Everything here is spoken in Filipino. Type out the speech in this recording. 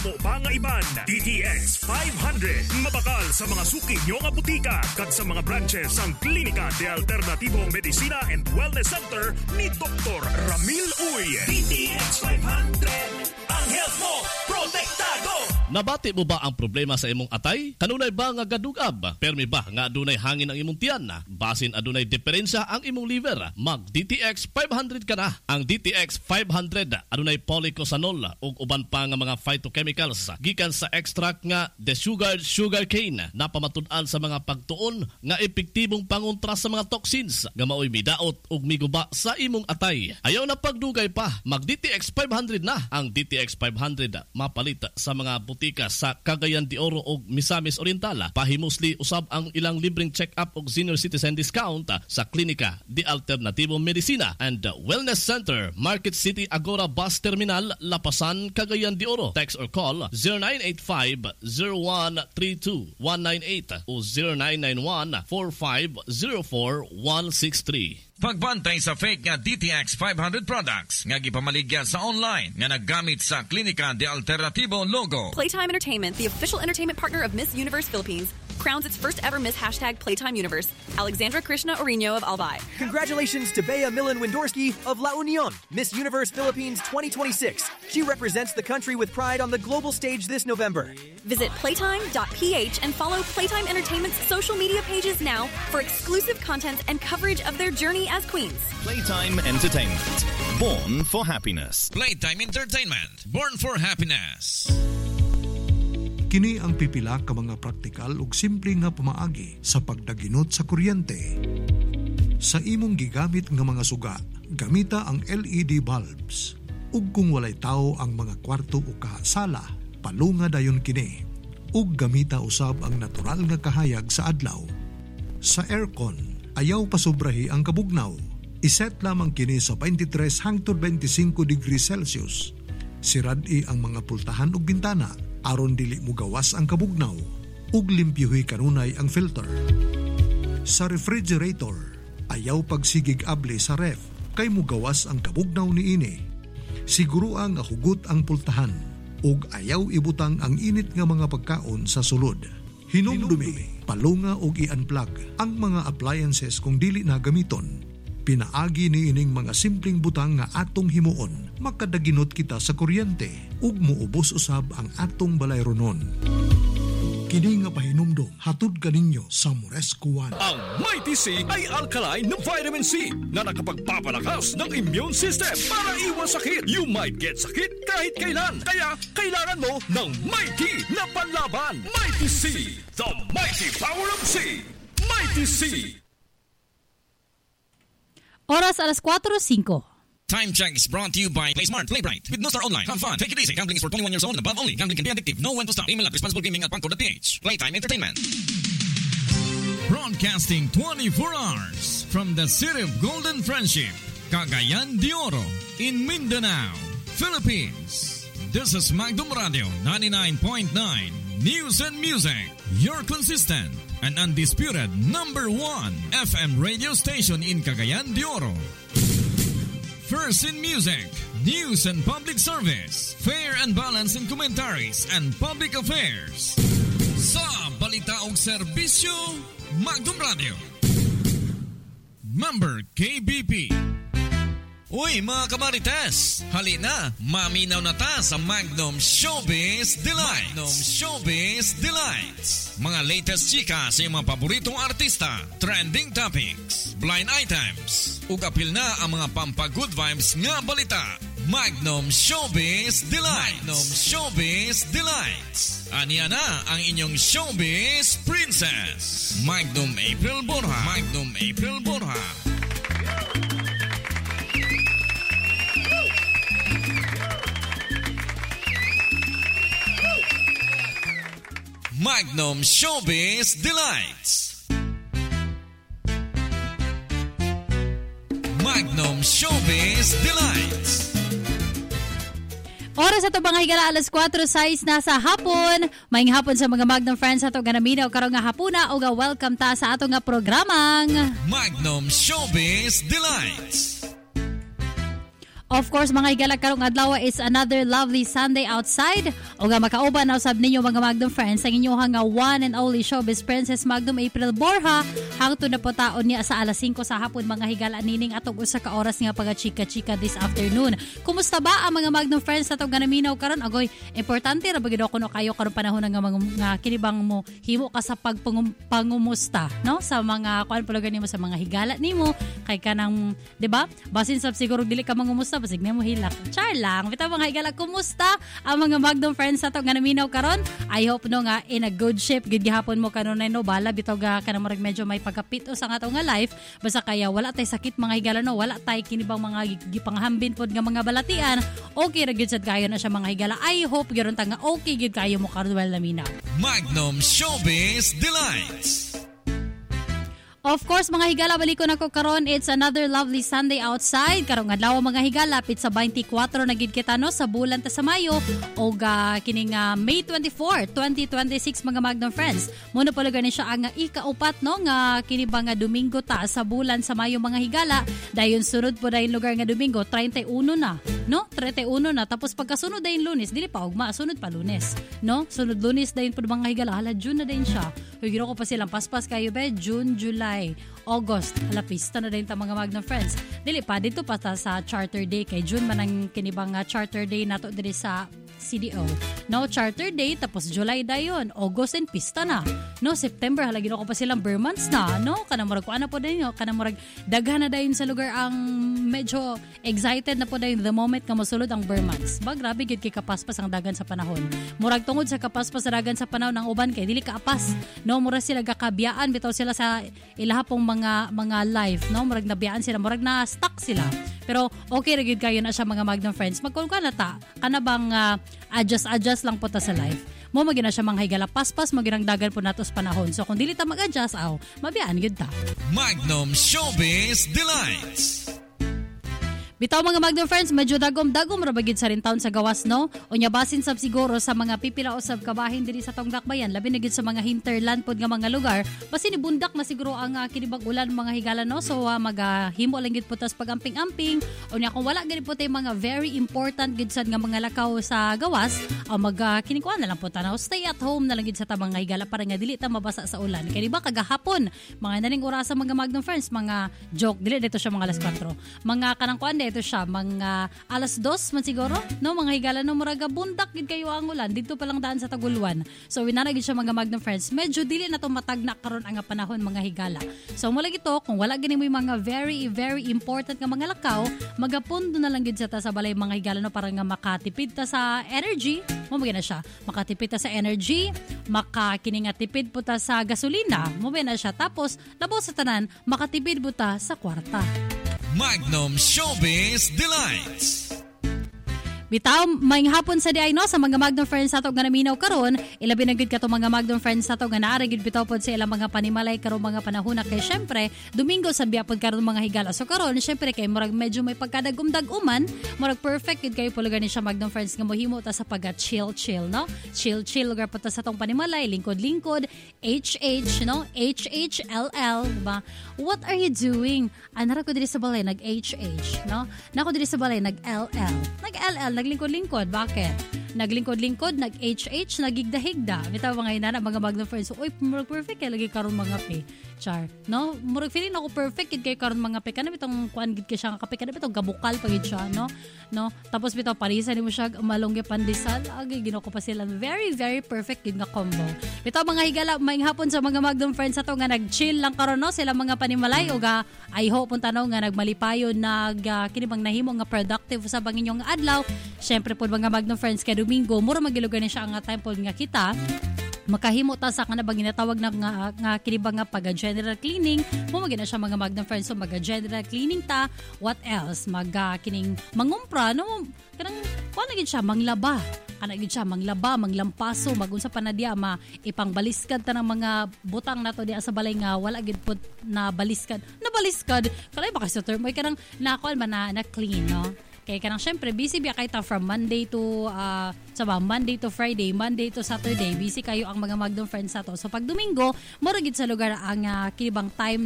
mo pa nga iban, DTX 500. Mabakal sa mga suki nyo nga butika kag sa mga branches ang Klinika de Alternatibong Medicina and Wellness Center ni Dr. Ramil Uy. DTX 500. Ang health mo, protektado! Nabati mo ba ang problema sa imong atay? Kanunay ba nga gadugab? Permi ba nga adunay hangin ang imong tiyan? Basin adunay diferensya ang imong liver? Mag DTX 500 ka na. Ang DTX 500 adunay polycosanol ug uban pa nga mga phytochemicals gikan sa extract nga desugared sugarcane na pamatud-an sa mga pagtuon nga epektibong pangontra sa mga toxins nga maoy midaot ug miguba sa imong atay. Ayaw na pagdugay pa, mag DTX 500 na. Ang DTX 500 mapalit sa mga butika sa Cagayan de Oro ug Misamis Oriental. Pahimusli usab ang ilang libreng check-up ug senior citizen discount sa Klinika de Alternatibong Medicina and Wellness Center, Market City Agora Bus Terminal, Lapasan, Cagayan de Oro. Text or call 0985-0132-198 o 0991-4504-163. Pagbantay sa fake nga DTX 500 products nga gipamaligya sa online nga naggamit sa Klinika de Alternatibo logo. Playtime Entertainment, the official entertainment partner of Miss Universe Philippines, crowns its first ever Miss #Playtime Universe, Alexandra Krishna Orino of Albay. Congratulations to Bea Millen Windorski of La Union, Miss Universe Philippines 2026. She represents the country with pride on the global stage this November. Visit playtime.ph and follow Playtime Entertainment's social media pages now for exclusive content and coverage of their journey as queens. Playtime Entertainment, born for happiness. Playtime Entertainment, born for happiness. Kini ang pipila ka mga praktikal ug simple nga pamaagi sa pagdaginot sa kuryente. Sa imong gigamit nga mga suga, gamita ang LED bulbs. Ug kung walay tao ang mga kwarto o sala, palunga dayon kini. Ug gamita usab ang natural nga kahayag sa adlaw. Sa aircon, ayaw pasubrahi ang kabugnaw. Iset lamang kini sa 23 hangtod 25 degrees Celsius. Sirad-i ang mga pultahan ug bintana aron dili mo gawas ang kabugnaw ug limpyuhi kanunay ang filter. Sa refrigerator, ayaw pagsigig able sa ref kay mo gawas ang kabugnaw niini. Siguro ang hugot ang pultahan ug ayaw ibutang ang init nga mga pagkaon sa sulod. Hinumdumi, palunga ug i-unplug ang mga appliances kung dili na gamiton. Pinaagi ni ining mga simpleng butang nga atong himuon, makadaginot kita sa kuryente ug muubos usab ang atong balayronon. Kini nga pahinumdom hatod kaninyo sa Moresco One. Ang Mighty C ay alkaline na vitamin C na nakapagpapalakas ng immune system para iwas sakit. You might get sakit kahit kailan, kaya kailangan mo ng Mighty na panlaban. Mighty C, the mighty power of C. Mighty C. Oras alas 4:05. Time check is brought to you by PlaySmart, Play Bright. With No Star Online, have fun, take it easy. Gambling is for 21 years old and above only. Gambling can be addictive. Know when to stop. Email at responsiblegaming@pangko.ph. Playtime Entertainment. Broadcasting 24 hours from the city of Golden Friendship, Cagayan de Oro, in Mindanao, Philippines. This is Magdum Radio 99.9 News and Music, your consistent and undisputed #1 FM radio station in Cagayan de Oro. First in music, news and public service, fair and balanced in commentaries and public affairs. Sa balita og serbisyo, Magdum Radio. Member KBP. Uy mga kamarites, halina, maminaw na ta sa Magnum Showbiz Delights. Magnum Showbiz Delights. Mga latest chika sa mga paboritong artista, trending topics, blind items, ug apil na ang mga pampa-good vibes nga balita. Magnum Showbiz Delights. Magnum Showbiz Delights. Aniya na ang inyong Showbiz Princess, Magnum April Borja. Magnum April Borja. Magnum Showbiz Delights. Magnum Showbiz Delights. Oras ato mga higala alas 4:06 na sa hapon. Maayong hapon sa mga Magnum friends ato nga naminaw karong nga hapuna o nga welcome ta sa ato nga programang Magnum Showbiz Delights. Of course, mga higala karong adlaw is another lovely Sunday outside. O nga makauban na usab ninyo mga Magdom friends ang inyong nga one and only showbiz princess Magdom April Borja. Hangtod na po taon niya sa alas 5 sa hapon mga higala nining atong usa ka oras nga pagachika-chika this afternoon. Kumusta ba ang mga Magdom friends atong ganaminaw karon? Agoy, importante ra bagid ako no kayo karon panahon nga kinibang mo himo ka sa pagpangumusta, no? Sa mga kuan pulugan nimo sa mga higala nimo kay kanang, 'di ba? Basin sab siguro dili ka mangumusta basig na mo hilak. Char lang. Bitaw mga higala, kumusta ang mga Magdom friends ato nga naminaw karon? I hope no nga in a good shape gid gihapon mo kanunay no bala bitaw ga kanang marag medyo may pagkapito sa ato nga life basta kaya wala tay sakit mga higala no, wala tay kinibang mga gipanghambin pod nga mga balatian. Okay ra gyud sad kayo na siya mga higala. I hope gyud ta nga okay gyud kayo mo karon well naminaw. Magnum Showbiz Delights. Of course, mga higala, balik ko na ko karon. It's another lovely Sunday outside. Karong adlaw mga higala, pit sa 24 na gid kita no sa bulan ta sa Mayo o kining May 24, 2026 mga Magdom friends. Muna pala gani siya ang ikaupat no nga kini ba nga Domingo ta sa bulan sa Mayo mga higala. Dayon sunod po dayon lugar nga Domingo 31 na, no? 31 na tapos pagkasunod dayon Lunes, dili pa ugma, sunod pa Lunes, no? Sunod Lunes dayon po mga higala, hala June na dayon siya. Higiro ko pa silang paspas kayo be, June, July, August, hala pista na din ta mga Magdom friends. Dili pa dito pa ta sa Charter Day kay June man ang kinibang Charter Day nato diri sa CDO. No, Charter Day, tapos July dayon, August and pista na. No, September halagi ko pa silang bare months na, no? Kanang murag ko ana po dayon, kanang murag daghan na dayon sa lugar ang medyo excited na po dayon the moment nga mosulod ang bare months. Ba grabe gid kay kapaspas ang dagan sa panahon. Murag tungod sa kapaspas sa dagan sa panahon ng uban kay dili kaapas. No, murag sila gakabiyaan bitaw sila sa ilaha pong mga life, no? Murag nabiyaan sila, murag na stuck sila. Pero okay ra gid kayo na siya mga Magdom friends. Magkulka na ta, kana bang adjust lang po ta sa life. Mo magina siya mga higala paspas magirang dagan po nato sa panahon. So kung dili ta mag-adjust mabiyaan gid ta. Magnum Showbiz Delights. Bitaw mga Magdom friends, medyo dagom-dagom ra bagid sa rin taon sa gawas no. Unya basin sab siguro sa mga pipila usab kabahin diri sa tong dakbayan, labi na gid sa mga hinterland pod nga mga lugar. Basin ni bundak na siguro ang kinibag ulan mga higala no. So maghimo lang gid putas pag-amping-amping. Unya kung wala gid po tay mga very important gid sad nga mga lakaw sa gawas, kinikuan na lang po tanaw. Stay at home na lang gid sa ta mga higala para nga dili ta mabasa sa ulan. Kay diba kagahapon, mga naning orasa mga Magdom friends, mga joke dili dito siya mga alas 4. Mga kanang kuan ito siya, mga alas 2 man siguro, no? Mga higala no, muraga bundak gid kayo ang ulan, dito pa lang daan sa Taguluan. So, winana gid siya mga Magdom friends. Medyo dili na to matagna karon ang panahon mga higala. So, mula gito, kung wala gini mo mga very, very important nga mga lakaw, magapundo na lang gid sa ta sa balay mga higala no, para nga makatipid ta sa energy. Mumagin na siya. Makatipid ta sa energy, makakiningatipid po ta sa gasolina. Mumagin na siya. Tapos, labo sa tanan, makatipid po ta sa kwarta. Magnum Showbiz Delights. Bitaw, may hapon sa diay no sa mga Magdom friends ato nga naminaw karon, ilabi na gid kato mga Magdom friends ato nga naara gid bitaw pod sa ilang mga panimalay karon mga panahon na kay syempre Domingo sa biya pod karon mga higala. So karon syempre kay murag medyo may pagkadagum-daguman, murag perfect gid kayo pulugan ni siya Magdom friends nga mohimo ta sa pag-chill no. Chill lugar pod ta sa tong panimalay, lingkod HH no, HHLL, diba? What are you doing? Anara ko diri sa balay nag HH no. Nako diri sa balay nag LL. Nag LL naglingkod-lingkod. Bakit? Naglingkod-lingkod, nag-HH, nagigda-higda. Bitaw mga inana, mga Magdom friends. So, uy, murag perfect kay lagi karon mga pe. Char. No? Murag feeling ako perfect kay karon mga pe. Kana bitong kuan gid kay siya nga kape. Kana bitong gabukal pa gid siya, no? No? Tapos bitaw parisan nimo siya malongge pandesal. Agi ginoo ko pa sila. Very, very perfect gid nga combo. Bitaw mga higala, maing hapon sa mga Magdom friends ato nga nag-chill lang karon no sila mga panimalay o ga I hope unta no nga nagmalipayon kinibang nahimo nga productive sa banginyong adlaw. Syempre po mga Magdom friends kay Domingo, mura magilugan ni siya ang time po nga kita. Makahimo ta sa kana bang ginatawag na nga kinibang nga pag-general cleaning. Mumagin na siya mga Magdom friends. So mag-general cleaning ta. What else? Kining mangumpra. No? Kanang, kuha na gid siya, manglaba. Kana gid siya, manglaba, manglampaso, magunsa pa na diya, ipangbaliskad ta ng mga butang nato diya sa balay nga wala gid pud na baliskad. Kalay ba kasi term? May kanang nakuan ba na clean, no? Kaya kanang syempre busy biya kayo ta from Monday to Monday to Friday, Monday to Saturday, busy kayo ang mga Magdom friends nato. So pag Domingo, mura gid sa lugar ang kinibang time